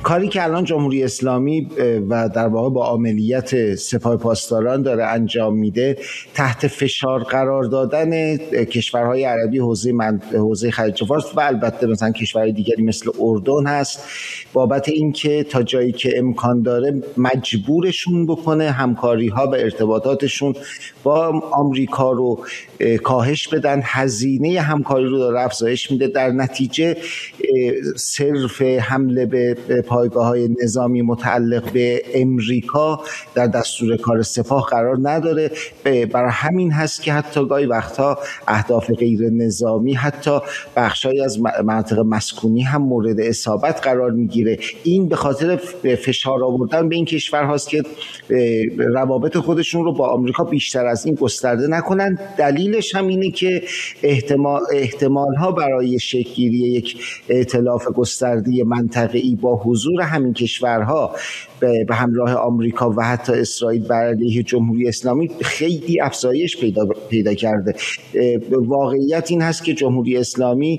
کاری که الان جمهوری اسلامی و در واقع با عملیات سپاه پاسداران داره انجام میده، تحت فشار قرار دادن کشورهای عربی حوزه خلیج فارس و البته مثلا کشورهای دیگری مثل اردن هست، بابت اینکه تا جایی که امکان داره مجبورشون بکنه همکاری‌ها و ارتباطاتشون با آمریکا رو کاهش بدن. هزینه همکاری رو داره افزایش میده. در نتیجه صرف حمله به پایگاه‌های نظامی متعلق به امریکا در دستور کار سپاه قرار نداره. برای همین هست که حتی گاهی وقتها اهداف غیر نظامی، حتی بخشایی از مناطق مسکونی هم مورد اصابت قرار میگیره. این به خاطر فشار آوردن به این کشورهاست که روابط خودشون رو با آمریکا بیشتر از این گسترده نکنن. دلیلش هم اینه که احتمال ها برای شکل‌گیری یک ائتلاف گسترده منطقه‌ای با حضور همین کشورها به همراه آمریکا و حتی اسرائیل بر علیه جمهوری اسلامی خیلی افزایش پیدا کرده. واقعیت این هست که جمهوری اسلامی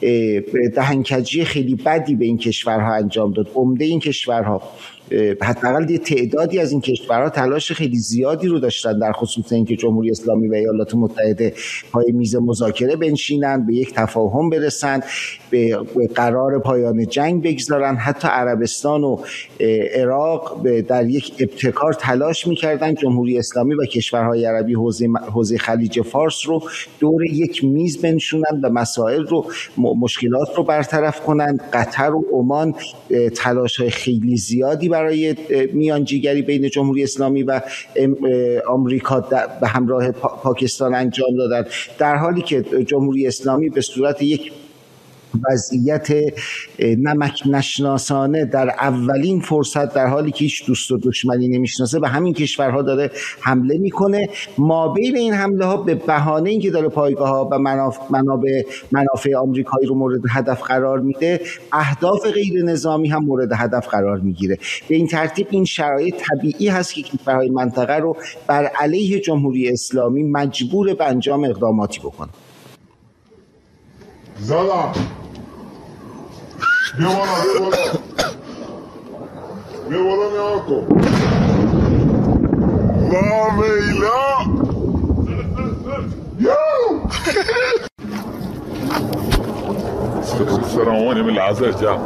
دهنکجی خیلی بدی به این کشورها انجام داد. عمده این کشورها، حداقل یه تعدادی از این کشورها تلاش خیلی زیادی رو داشتن در خصوص اینکه جمهوری اسلامی و ایالات متحده پای میز مذاکره بنشینن، به یک تفاهم برسن، به قرار پایان جنگ بگذارن. حتی عربستان و عراق در یک ابتکار تلاش میکردن جمهوری اسلامی و کشورهای عربی حوزه خلیج فارس رو دور یک میز بنشونن و مسائل رو، مشکلات رو برطرف کنن. قطر و عمان تلاش‌های خیلی زیادی برای میانجیگری بین جمهوری اسلامی و آمریکا به همراه پاکستان انجام دادن، در حالی که جمهوری اسلامی به صورت یک وضعیت نمک نشناسانه در اولین فرصت، در حالی که هیچ دوست و دشمنی نمیشناسه، به همین کشورها داره حمله میکنه. مابین این حمله ها به بهانه اینکه داره پایگاه ها و منافع آمریکایی رو مورد هدف قرار میده، اهداف غیر نظامی هم مورد هدف قرار میگیره. به این ترتیب این شرایط طبیعی هست که کشورهای منطقه رو بر علیه جمهوری اسلامی مجبور به انجام اقداماتی بکنه. زدم بیا بالا نیا کن با میلا سلامانی من العزر جا.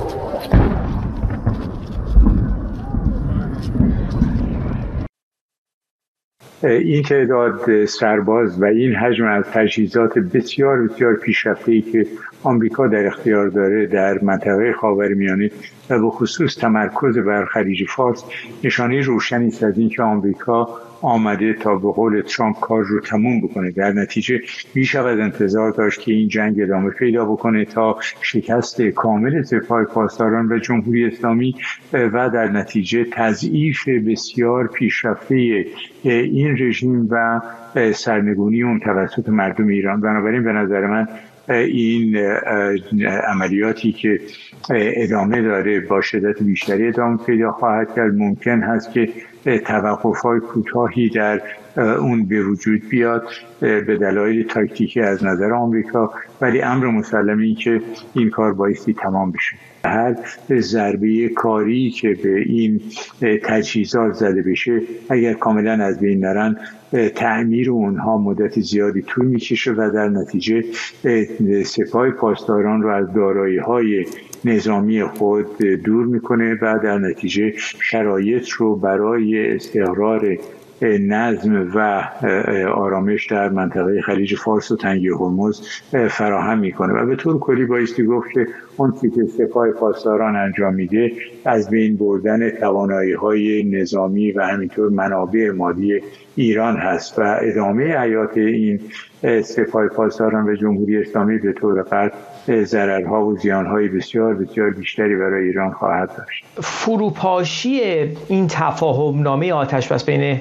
این تعداد سرباز و این حجم از تجهیزات بسیار بسیار پیشرفته‌ای که آمریکا در اختیار داره در منطقه خاورمیانه و به خصوص تمرکز بر خلیج فارس نشانه روشنی است از اینکه آمریکا آمده تا به قول ترامپ کار رو تموم بکنه. در نتیجه میشود انتظار داشت که این جنگ ادامه پیدا بکنه تا شکست کامل سپاه پاسداران و جمهوری اسلامی و در نتیجه تضعیف بسیار پیشرفته این رژیم و سرنگونی اون توسط مردم ایران. بنابراین به نظر من این عملیاتی که ادامه داره با شدت بیشتری ادامه پیدا خواهد کرد. ممکن هست که توقف‌های کوتاهی در اون به وجود بیاد به دلایل تاکتیکی از نظر آمریکا، ولی امر مسلمی که این کار بایستی تمام بشه. هر ضربه کاری که به این تجهیزات زده بشه اگر کاملا از بین نرن، تعمیر اونها مدت زیادی طول میکشه و در نتیجه سپاه پاسداران رو از دارایی‌های نظامی خود دور میکنه و در نتیجه شرایط رو برای استقرار نظم و آرامش در منطقه خلیج فارس و تنگه هرمز فراهم میکنه و به طور کلی بایستی گفت که اون چیزی که سپاه پاسداران انجام میده از بین بردن توانایی‌های نظامی و همینطور منابع مالی ایران هست و ادامه حیات این سپاه پاسداران و جمهوری اسلامی به طور قطع ضررها و زیانهای بسیار بسیار بیشتری برای ایران خواهد داشت. فروپاشی این تفاهمنامه آتش‌بس بین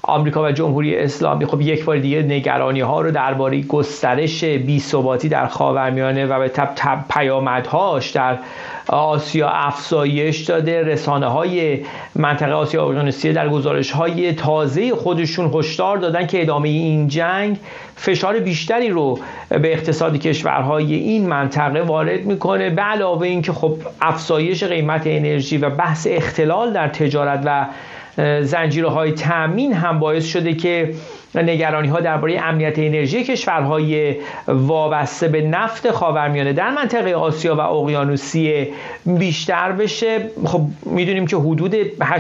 آمریکا و جمهوری اسلامی خب یک بار دیگه نگرانی‌ها رو درباره گسترش بی‌ثباتی در خاورمیانه و به پیامدهاش در آسیا افزایش داده. رسانه‌های منطقه آسیا اقیانوسیه در گزارش‌های تازه خودشون هشدار دادن که ادامه این جنگ فشار بیشتری رو به اقتصاد کشورهای این منطقه وارد میکنه، به علاوه اینکه خب افزایش قیمت انرژی و بحث اختلال در تجارت و زنجیرهای تامین هم باعث شده که نگرانی‌ها درباره امنیت انرژی کشورهای وابسته به نفت خاورمیانه در منطقه آسیا و اقیانوسیه بیشتر بشه. خب میدونیم که حدود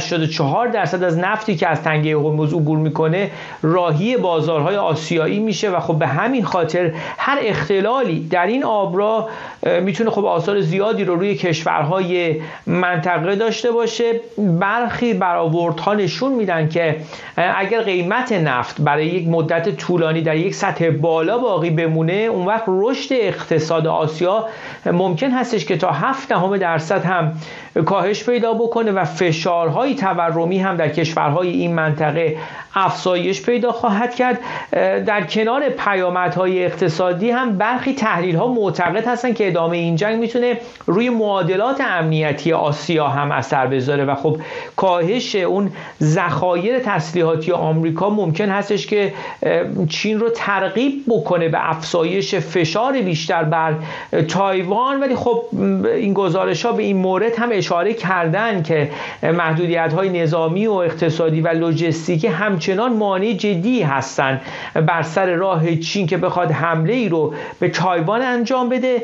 84% از نفتی که از تنگه هرمز عبور میکنه راهی بازارهای آسیایی میشه و خب به همین خاطر هر اختلالی در این آبراه میتونه خب آثار زیادی رو روی کشورهای منطقه داشته باشه. برخی برآوردها نشون میدن که اگر قیمت نفت برای یک مدت طولانی در یک سطح بالا باقی بمونه، اون وقت رشد اقتصاد آسیا ممکن هستش که تا 0.7% هم کاهش پیدا بکنه و فشارهای تورمی هم در کشورهای این منطقه افزایش پیدا خواهد کرد. در کنار پیامدهای اقتصادی هم برخی تحلیل‌ها معتقد هستن که ادامه این جنگ میتونه روی معادلات امنیتی آسیا هم اثر بذاره و خب کاهش اون ذخایر تسلیحاتی آمریکا ممکن هستش که چین رو ترغیب بکنه به افزایش فشار بیشتر بر تایوان. ولی خب این گزارش‌ها به این مورد هم اشاره کردن که محدودیت‌های نظامی و اقتصادی و لوجستیکی همچنان مانع جدی هستند بر سر راه چین که بخواد حمله ای رو به تایوان انجام بده.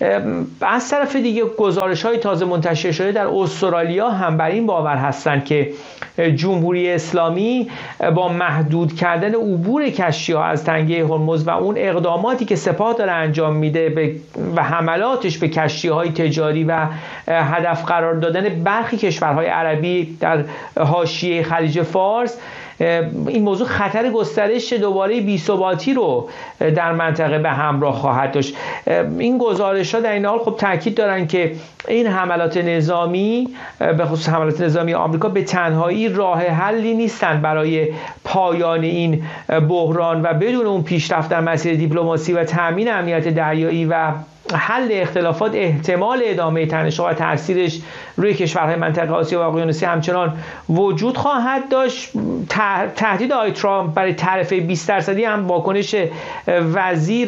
از طرف دیگه گزارش‌های تازه منتشر شده در استرالیا هم بر این باور هستند که جمهوری اسلامی با محدود کردن عبور کشتی‌ها از تنگه هرمز و اون اقداماتی که سپاه داره انجام میده و حملاتش به کشتی‌های تجاری و هدف قرار دادن برخی کشورهای عربی در حاشیه خلیج فارس، این موضوع خطر گسترش دوباره بی‌ثباتی رو در منطقه به همراه خواهد داشت. این گزارش‌ها در این حال خب تاکید دارن که این حملات نظامی، به خصوص حملات نظامی آمریکا، به تنهایی راه حلی نیستند برای پایان این بحران و بدون اون پیشرفت در مسیر دیپلماسی و تامین امنیت دریایی و حل اختلافات احتمال ادامه تنش‌ها و تاثیرش روی کشورهای منطقه آسیا و اقیانوسیه همچنان وجود خواهد داشت. تهدید آقای ترامپ برای تعرفه 20% هم واکنش وزیر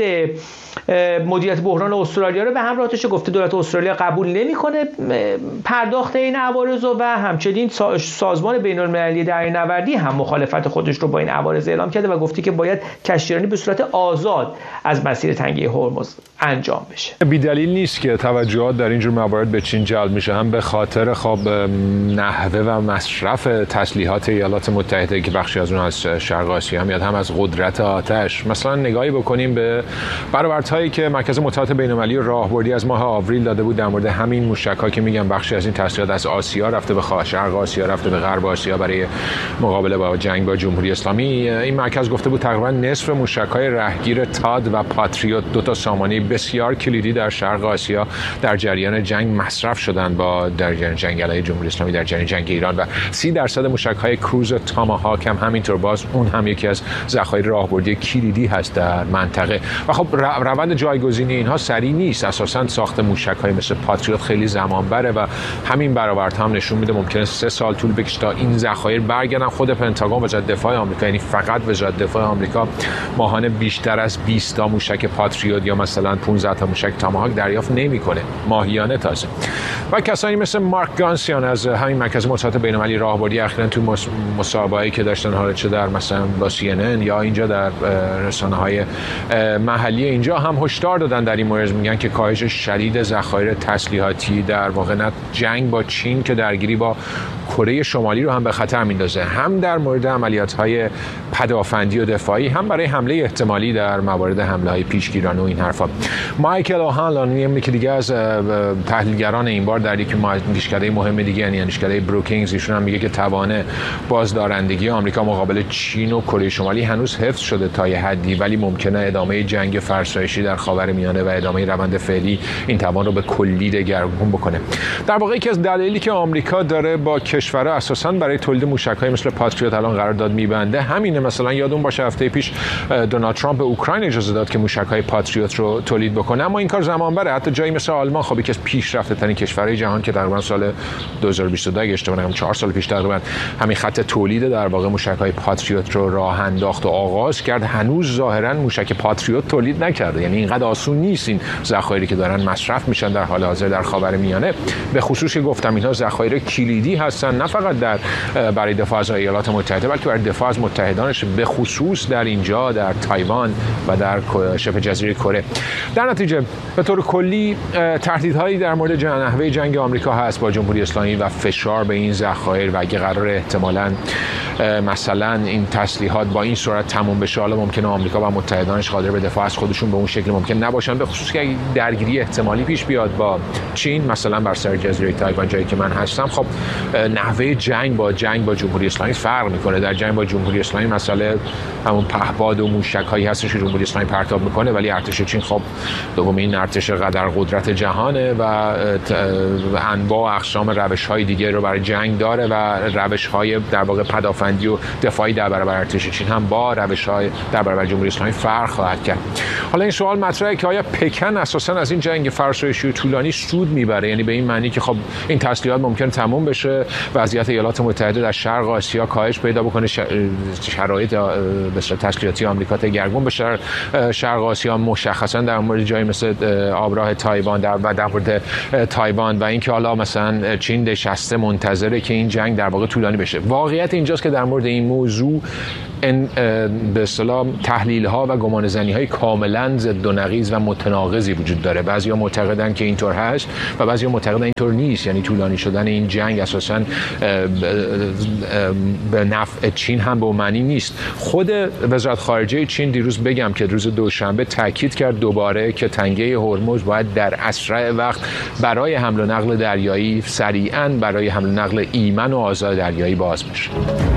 مدیریت بحران استرالیا رو به همراه داشته. گفته دولت استرالیا قبول نمی‌کنه پرداخت این عوارض و همچنین سازمان بین‌المللی دریانوردی هم مخالفت خودش رو با این عوارض اعلام کرده و گفته که باید کشتیرانی به صورت آزاد از مسیر تنگه هرمز انجام بشه. بی‌دلیل نیست که توجهات در اینجور موارد به چین جلب میشه، هم به خاطر خب نحوه و مصرف تسلیحات ایالات متحده که بخشی از اون از شرق آسیا میاد، هم از قدرت آتش. مثلا نگاهی بکنیم به برآوردهایی که مرکز مطالعات بین‌المللی راهبردی از ماه آوریل داده بود در مورد همین موشک‌ها که میگن بخشی از این تسلیحات از آسیا رفته به شرق آسیا، رفته به غرب آسیا برای مقابله با جنگ با جمهوری اسلامی. این مرکز گفته بود تقریبا نصف موشک‌های رهگیر تاد و پاتریوت، دو تا سامانه بسیار کلیدی در شرق آسیا، در جریان جنگ مصرف شدند با در جنگ علیه جمهوری اسلامی، در جریان جنگ ایران. و 30% موشک‌های کروز تاماهاک هم همینطور، باز اون هم یکی از ذخایر راهبردی کلیدی هست در منطقه. و خب روند جایگزینی اینها سریع نیست. اساساً ساخت موشک‌های مثل پاتریوت خیلی زمان بره و همین برآوردها هم نشون میده ممکنه 3 سال طول بکشه تا این ذخایر برگردن. خود پنتاگون، وزارت دفاع آمریکا، یعنی فقط وزارت دفاع آمریکا، ماهانه بیشتر از 20 تا موشک پاتریوت یا مثلا 15 تا موشک تاماهاک دریافت نمیکنه، ماهیانه تازه. و کسانی مثل مارک گانسیان از همین مرکز مطالعات بین‌المللی راهبردی اخیراً تو مسابقه‌ای که داشتن، حالا چه در مثلا با CNN یا اینجا در رسانه‌های محلی اینجا، هم هشدار دادن در این مورد. میگن که کاهش شدید ذخایر تسلیحاتی، در واقع نه جنگ با چین که درگیری با کره شمالی رو هم به خطر میندازه، هم در مورد عملیات‌های پدافندی و دفاعی، هم برای حمله احتمالی در موارد حمله‌های پیشگیرانه و این حرفا. مایک مایکل اوهان یکی دیگه از تحلیلگران این بار در یک اندیشکده مهم دیگه، یعنی اندیشکده بروکینگز، ایشون هم میگه که توان بازدارندگی آمریکا مقابل چین و کره شمالی هنوز حفظ شده تا یه حدی، ولی ممکنه ادامه جنگ فرسایشی در خاورمیانه و ادامه روند فعلی این توان رو به کلی دگرگون بکنه. در واقع یکی از دلایلی که آمریکا داره با کشورها اساساً برای تولید موشک‌های مثل پاتریوت الان قرارداد می‌بنده همینه. مثلا یادون باشه هفته پیش دونالد ترامپ به اوکراین اجازه داد که موشک‌های پاتریوت رو تولید بکنه، اما این کار زمان بره. حتی جایی مثل آلمان، خب یکی از پیشرفته‌ترین کشورهای جهان که تقریبا سال 2022 اگه اشتباه نکنم 4 سال پیش تقریبا همین خط تولید در واقع موشک‌های پاتریوت رو راه انداخت و آغاز کرد، هنوز ظاهراً موشک پاتریوت تولید نکرده. یعنی اینقدر آسون نیست این ذخایری که دارن مصرف میشن در حال حاضر در خاورمیانه. به خصوص که گفتم اینها ذخایر کلیدی هستن، نه فقط برای دفاع از ایالات متحده بلکه برای دفاع از متحدانش، به خصوص در اینجا در تایوان و در شبه جزیره کره. در نتیجه به طور کلی تهدیدهایی در مورد نحوه جنگ آمریکا هست با جمهوری اسلامی و فشار به این ذخایر و اگه قرار احتمالاً مثلا این تسلیحات با این سرعت تموم بشه، حالا ممکنه آمریکا و متحدانش قادر به دفاع از خودشون به اون شکل ممکن نباشن، به خصوص که اگه درگیری احتمالی پیش بیاد با چین مثلا بر سر جزیره تایوان جایی که من هستم، خب نحوه جنگ با جمهوری اسلامی فرق میکنه. در جنگ با جمهوری اسلامی مسئله همون پهپاد و موشک‌هایی هستش که جمهوری اسلامی پرتاب میکنه، ولی ارتش چین خب دومین ارتش قدر قدرت جهانه و انواع و اقسام روش‌های دیگه رو برای جنگ داره و روش‌های در واقع پدافندی و دفاعی در برابر ارتش چین هم با روش‌های در برابر جمهوری اسلامی فرق خواهد کرد. حالا این سوال مطرحه که آیا پکن اساساً از این جنگ فرسایشی و طولانی سود میبره، یعنی به این معنی که خب این تسلیحات ممکن تموم بشه، وضعیت ایالات متحده در شرق آسیا کاهش پیدا بکنه، شرایط مثل تسلیحاتی آمریکا دگرگون بشه. شرق آسیا مشخصاً در مورد جایی مثل آبراه تایوان و در مورد تایوان و اینکه حالا مثلا چین نشسته منتظره که این جنگ در واقع طولانی بشه. واقعیت اینجاست که در مورد این موضوع به اصطلاح تحلیل‌ها و گمانه‌زنی‌های کاملاً ضد و نقیض و متناقضی وجود داره. بعضیا معتقدن که اینطور هست و بعضیا معتقدن اینطور نیست، یعنی طولانی شدن این جنگ اساساً به نفع چین هم به معنی نیست. خود وزارت خارجه چین دیروز بگم که روز دوشنبه تاکید کرد دوباره که تنگه هرمز باید در اسرع وقت برای حمل و نقل دریایی سریعاً برای حمل و نقل ایمن و آزاد دریایی باز بشه.